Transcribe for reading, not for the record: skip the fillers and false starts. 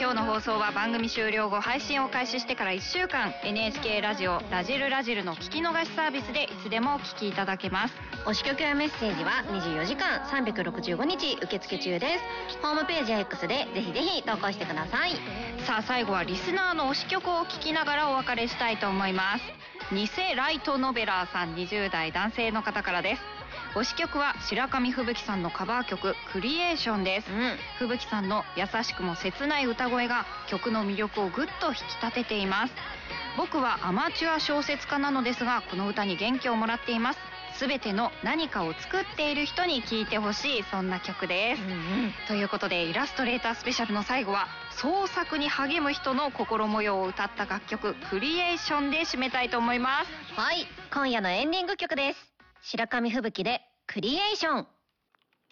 今日の放送は番組終了後配信を開始してから1週間 NHK ラジオラジルラジルの聞き逃しサービスでいつでもお聞きいただけます。 推し曲やメッセージは24時間365日受付中です。ホームページや X でぜひぜひ投稿してください。 さあ最後はリスナーの推し曲を聞きながらお別れしたいと思います。偽ライトノベラーさん20代男性の方からです。推し曲は白神吹雪さんのカバー曲クリエーションです、吹雪さんの優しくも切ない歌声が曲の魅力をぐっと引き立てています。僕はアマチュア小説家なのですがこの歌に元気をもらっています。すべての何かを作っている人に聴いてほしいそんな曲です、ということでイラストレータースペシャルの最後は創作に励む人の心模様を歌った楽曲クリエーションで締めたいと思います。 はい、今夜のエンディング曲です。白神吹雪でクリエーション。